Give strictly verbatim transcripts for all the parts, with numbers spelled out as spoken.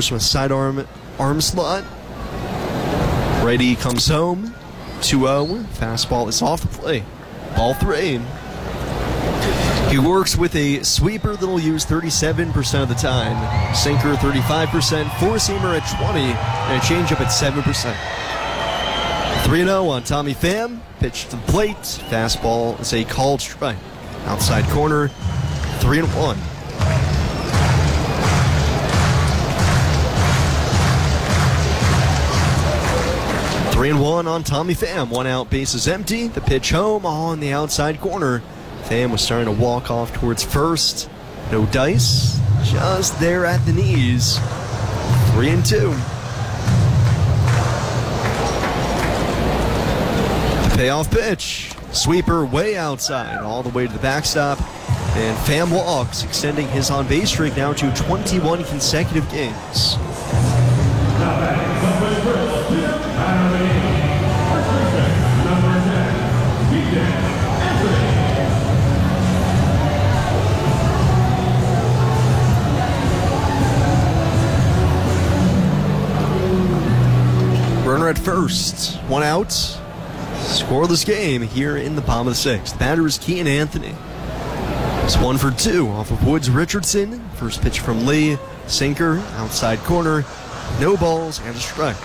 First from a sidearm arm slot. Righty comes home. two oh. Fastball is off the plate. Ball three. He works with a sweeper that'll use thirty-seven percent of the time, sinker thirty-five percent, four-seamer at twenty, and a changeup at seven percent. three and oh on Tommy Pham. Pitch to the plate. Fastball is a called strike. Outside corner, three and one. Three and one on Tommy Pham. One out, bases empty. The pitch home on the outside corner. Pham was starting to walk off towards first. No dice. Just there at the knees. Three and two. The payoff pitch. Sweeper way outside, all the way to the backstop. And Pham walks, extending his on-base streak now to twenty-one consecutive games. Runner at first, one out. Scoreless game here in the bottom of the sixth. Batter is Keaton Anthony. It's one for two off of Woods Richardson. First pitch from Lee. Sinker, outside corner. No balls and a strike.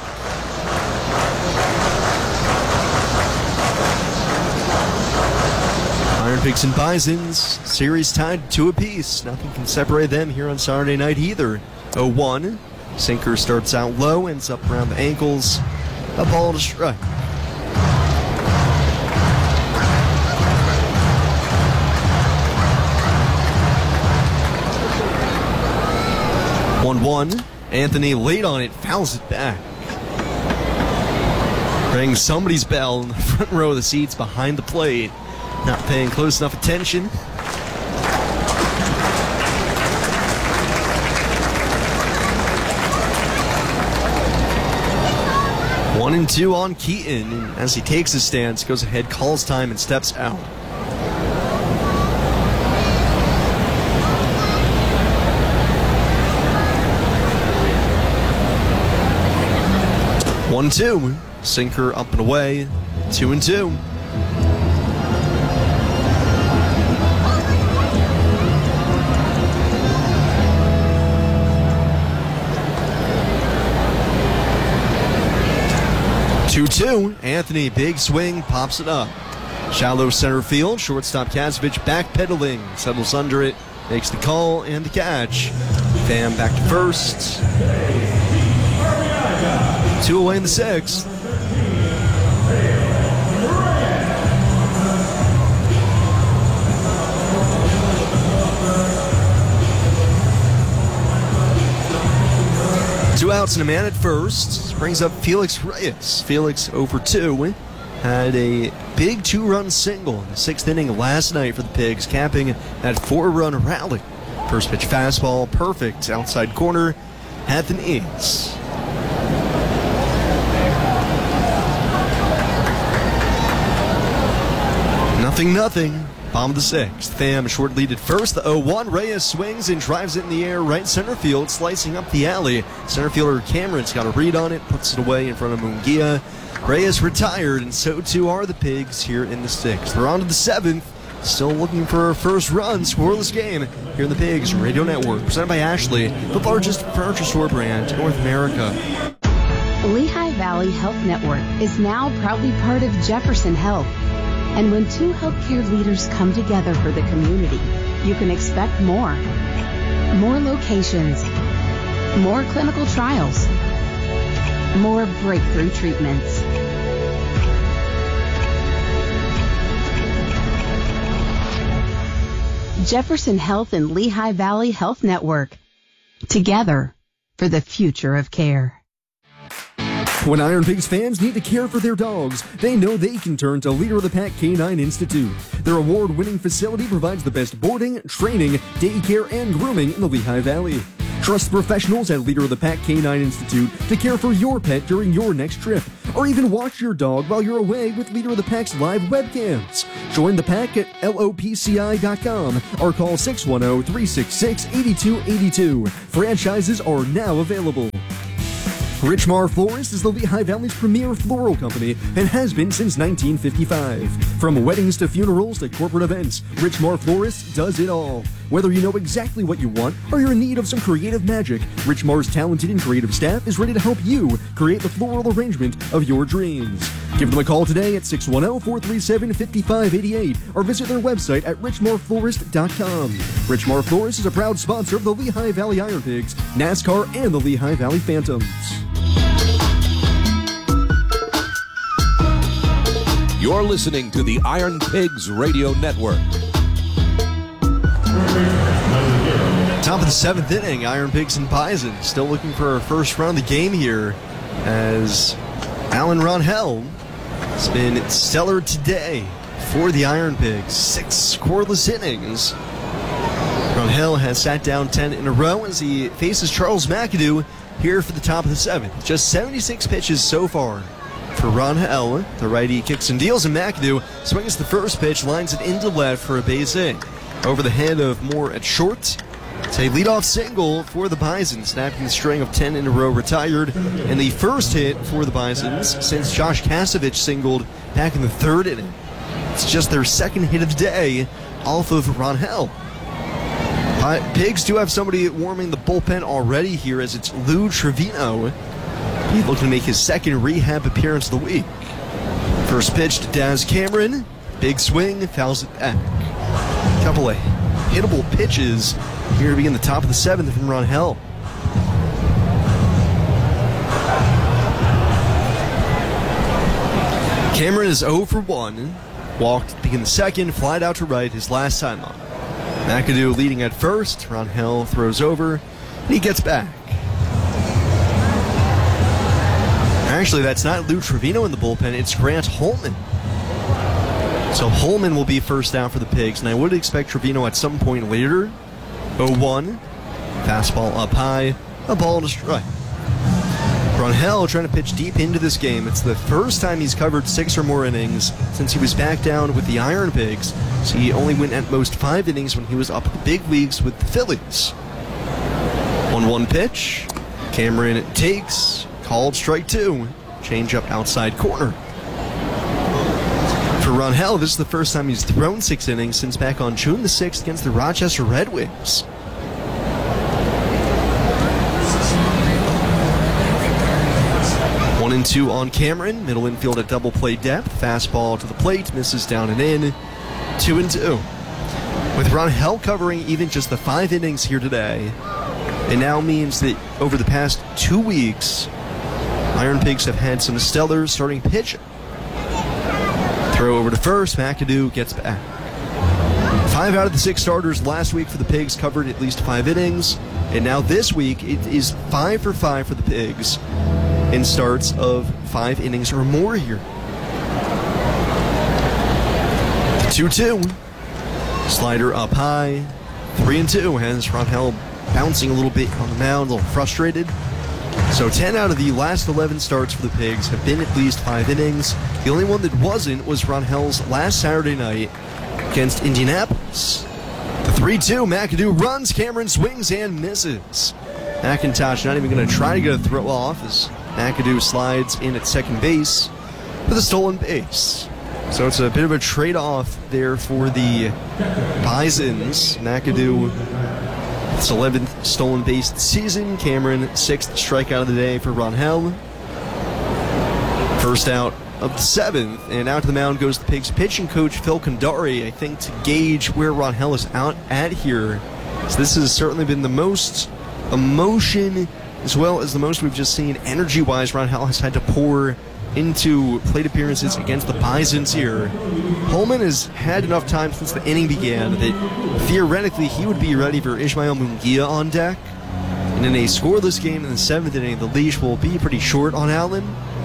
Iron Pigs and Bisons, series tied two apiece. Nothing can separate them here on Saturday night either. oh one. Sinker starts out low, ends up around the ankles. A ball and a strike. one one. Anthony late on it, fouls it back. Rang somebody's bell in the front row of the seats behind the plate. Not paying close enough attention. One and two on Keaton. And as he takes his stance, goes ahead, calls time, and steps out. One two. Sinker up and away. Two and two. two two. Anthony, big swing, pops it up. Shallow center field. Shortstop Kazovich backpedaling. Settles under it. Makes the call and the catch. Pham back to first. Two away in the sixth. Two outs and a man at first. Brings up Felix Reyes. Felix oh for two. Had a big two-run single in the sixth inning last night for the Pigs, capping that four-run rally. First pitch fastball, perfect. Outside corner, at the knees. Nothing, nothing. Bottom of the sixth. Pham short lead at first. The oh one. Reyes swings and drives it in the air right center field, slicing up the alley. Center fielder Cameron's got a read on it, puts it away in front of Munguia. Reyes retired, and so too are the Pigs here in the sixth. We're on to the seventh. Still looking for a first run. Scoreless game here in the Pigs Radio Network. Presented by Ashley, the largest furniture store brand in North America. Lehigh Valley Health Network is now proudly part of Jefferson Health. And when two healthcare leaders come together for the community, you can expect more. More locations, more clinical trials, more breakthrough treatments. Jefferson Health and Lehigh Valley Health Network. Together for the future of care. When Iron Pigs fans need to care for their dogs, they know they can turn to Leader of the Pack Canine Institute. Their award-winning facility provides the best boarding, training, daycare, and grooming in the Lehigh Valley. Trust professionals at Leader of the Pack Canine Institute to care for your pet during your next trip, or even watch your dog while you're away with Leader of the Pack's live webcams. Join the pack at L O P C I dot com or call six one zero, three six six, eight two eight two. Franchises are now available. Richmar Florist is the Lehigh Valley's premier floral company and has been since nineteen fifty-five. From weddings to funerals to corporate events, Richmar Florist does it all. Whether you know exactly what you want or you're in need of some creative magic, Richmar's talented and creative staff is ready to help you create the floral arrangement of your dreams. Give them a call today at six one zero, four three seven, five five eight eight or visit their website at richmar florist dot com. Richmar Florist is a proud sponsor of the Lehigh Valley Iron Pigs, NASCAR, and the Lehigh Valley Phantoms. You're listening to the Iron Pigs Radio Network. Top of the seventh inning, Iron Pigs and Bison still looking for our first round of the game here as Alan Ronhell has been stellar today for the Iron Pigs. Six scoreless innings. Ronhell has sat down ten in a row as he faces Charles McAdoo here for the top of the seventh. Just seventy-six pitches so far for Ronhell. The righty kicks and deals, and McAdoo swings the first pitch, lines it into left for a base hit. Over the head of Moore at short. It's a leadoff single for the Bison, snapping the string of ten in a row retired, and the first hit for the Bisons since Josh Kasevich singled back in the third inning. It's just their second hit of the day off of Ronhell. Uh, Pigs do have somebody warming the bullpen already here, as it's Lou Trevino. He's looking to make his second rehab appearance of the week. First pitch to Daz Cameron. Big swing, fouls it back. Couple of hittable pitches here to begin the top of the seventh from Ronhell. Cameron is zero for one. Walked to begin the second, flied out to right his last time up. McAdoo leading at first. Ronhell throws over, and he gets back. Actually, that's not Lou Trevino in the bullpen, it's Grant Holman. So Holman will be first down for the Pigs, and I would expect Trevino at some point later. oh one, fastball up high, a ball to strike. Ronhell trying to pitch deep into this game. It's the first time he's covered six or more innings since he was back down with the Iron Pigs. So he only went at most five innings when he was up at the big leagues with the Phillies. one one pitch. Cameron takes, called strike two. Change up outside corner. For Ronhell, this is the first time he's thrown six innings since back on June the sixth against the Rochester Red Wings. One and two on Cameron. Middle infield at double play depth. Fastball to the plate, misses down and in. Two and two. With Ronhell covering even just the five innings here today, it now means that over the past two weeks, Iron Pigs have had some stellar starting pitching. Throw over to first, McAdoo gets back. Five out of the six starters last week for the Pigs covered at least five innings, and now this week it is five for five for the Pigs in starts of five innings or more here. two two. Slider up high. three and two has Ronhell bouncing a little bit on the mound, a little frustrated. So ten out of the last eleven starts for the Pigs have been at least five innings. The only one that wasn't was Ronhell's last Saturday night against Indianapolis. The three two, McAdoo runs, Cameron swings and misses. McIntosh not even going to try to get a throw off as McAdoo slides in at second base with a stolen base. So it's a bit of a trade-off there for the Bisons. McAdoo, it's eleventh stolen base this season. Cameron, sixth strikeout of the day for Ronhell. First out of the seventh, and out to the mound goes the Pigs pitching coach Phil Condari, I think, to gauge where Ronhell is out at here. So this has certainly been the most emotion, as well as the most we've just seen energy-wise Ronhell has had to pour into plate appearances against the Bisons here. Holman has had enough time since the inning began that theoretically he would be ready for Ismael Munguia on deck. And in a scoreless game in the seventh inning, the leash will be pretty short on Allen.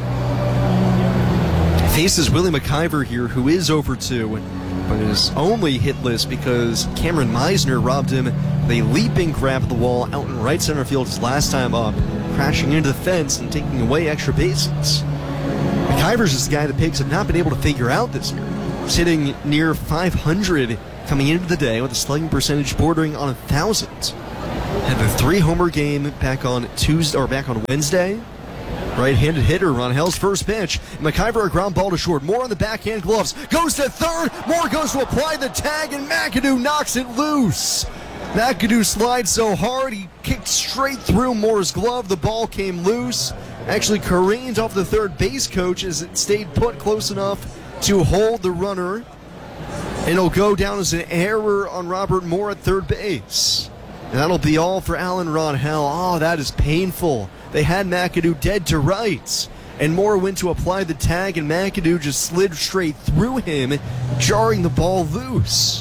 Faces Willie McIver here, who is over two, but is only hitless because Cameron Meisner robbed him with a leaping grab at the wall out in right center field his last time up, crashing into the fence and taking away extra bases. McIver's is the guy the Pigs have not been able to figure out this year. He's hitting near five hundred coming into the day with a slugging percentage bordering on one thousand. Had the three-homer game back on Tuesday or back on Wednesday. Right-handed hitter, Ronhel's first pitch. McIver, a ground ball to short. Moore on the backhand gloves. Goes to third. Moore goes to apply the tag, and McAdoo knocks it loose. McAdoo slides so hard, he kicked straight through Moore's glove. The ball came loose. Actually careened off the third base coach as it stayed put close enough to hold the runner. And it'll go down as an error on Robert Moore at third base. And that'll be all for Alan Ronhel. Oh, that is painful. They had McAdoo dead to rights. And Moore went to apply the tag, and McAdoo just slid straight through him, jarring the ball loose.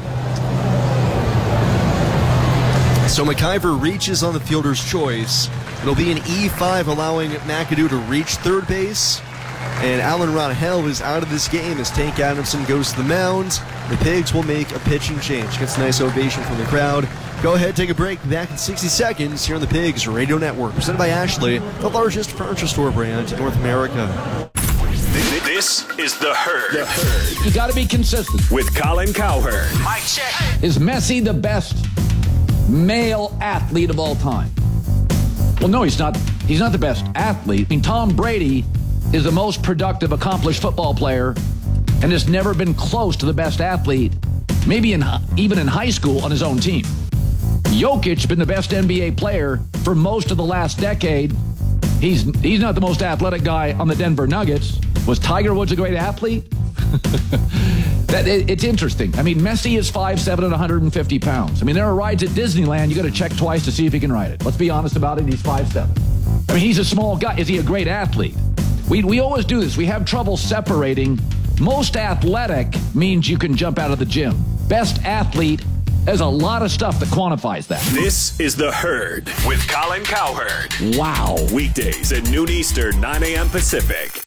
So McIver reaches on the fielder's choice. It'll be an E five, allowing McAdoo to reach third base. And Alan Ronhel is out of this game as Tank Adamson goes to the mound. The Pigs will make a pitching change. Gets a nice ovation from the crowd. Go ahead, take a break. Back in sixty seconds here on the Pigs Radio Network. Presented by Ashley, the largest furniture store brand in North America. This is The Herd. The Herd. You got to be consistent. With Colin Cowherd. Mic check. Is Messi the best male athlete of all time? Well, no, he's not. He's not the best athlete. I mean, Tom Brady is the most productive, accomplished football player and has never been close to the best athlete, maybe in even in high school on his own team. Jokic been the best N B A player for most of the last decade. He's he's not the most athletic guy on the Denver Nuggets. Was Tiger Woods a great athlete? that it, It's interesting. I mean, Messi is five seven and one hundred fifty pounds. I mean, there are rides at Disneyland you got to check twice to see if he can ride it. Let's be honest about it. He's five seven. I mean, he's a small guy. Is he a great athlete? We we always do this. We have trouble separating. Most athletic means you can jump out of the gym. Best athlete, there's a lot of stuff that quantifies that. This is The Herd with Colin Cowherd. Wow. Weekdays at noon Eastern, nine a.m. Pacific.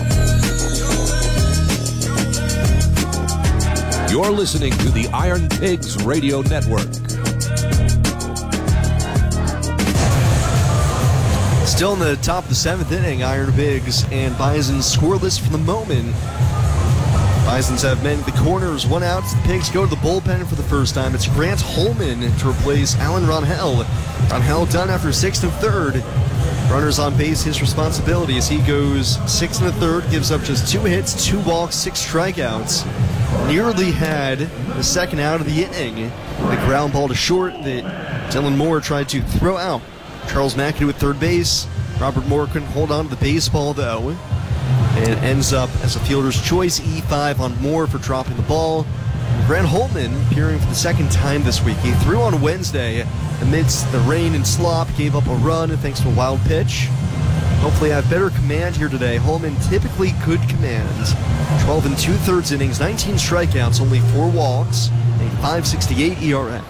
You're listening to the Iron Pigs Radio Network. Still in the top of the seventh inning, Iron Pigs and Bison scoreless for the moment. Bisons have men at the corners, one out. The Pigs go to the bullpen for the first time. It's Grant Holman to replace Alan Ronhel. Ronhel done after sixth and third. Runners on base, his responsibility as he goes six and a third, gives up just two hits, two walks, six strikeouts. Nearly had the second out of the inning. The ground ball to short that Dylan Moore tried to throw out. Charles McAdoo at third base. Robert Moore couldn't hold on to the baseball, though. And it ends up as a fielder's choice, E five on Moore for dropping the ball. Grant Holman appearing for the second time this week. He threw on Wednesday amidst the rain and slop, gave up a run thanks to a wild pitch. Hopefully I have better command here today. Holman typically good command. twelve and two-thirds innings, nineteen strikeouts, only four walks, a five sixty-eight E R A.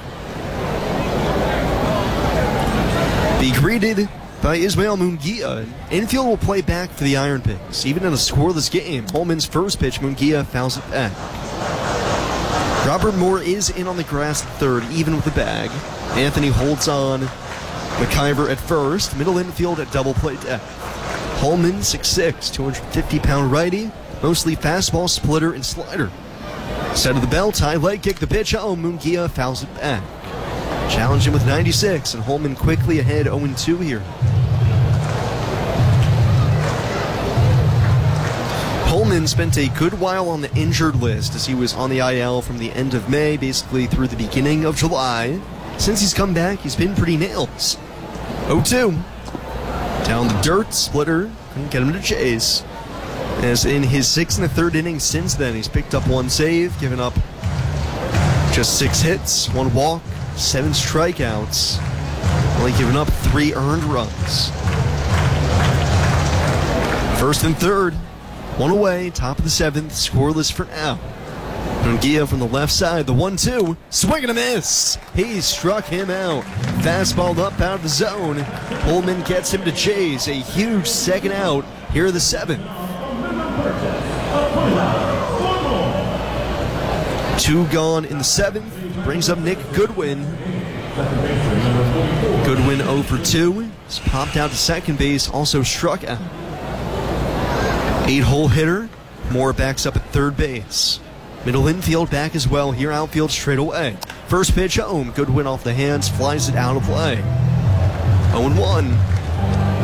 Be greeted by Ismael Munguia. Infield will play back for the Iron Pigs. Even in a scoreless game, Holman's first pitch, Munguia fouls it back. Robert Moore is in on the grass at third, even with the bag. Anthony holds on. McIver at first. Middle infield at double play depth. Holman, six six, two hundred fifty pound righty. Mostly fastball, splitter, and slider. Set of the bell, tie leg kick the pitch home. Munguia fouls it back. Challenge him with ninety-six, and Holman quickly ahead oh and two here. Holman spent a good while on the injured list as he was on the I L from the end of May, basically through the beginning of July. Since he's come back, he's been pretty nails. oh two. Down the dirt, splitter, couldn't get him to chase. As in his sixth and a third inning since then, he's picked up one save, given up just six hits, one walk, seven strikeouts, only given up three earned runs. First and third, one away, top of the seventh, scoreless for now. Munguia from the left side, the one two, swing and a miss. He struck him out. Fastball up out of the zone. Holman gets him to chase. A huge second out here in the seventh. Two gone in the seventh. Brings up Nick Goodwin. Goodwin oh for two. He's popped out to second base, also struck out. Eight-hole hitter. Moore backs up at third base. Middle infield back as well. Here outfield straight away. First pitch home. Goodwin off the hands, flies it out of play. oh and one.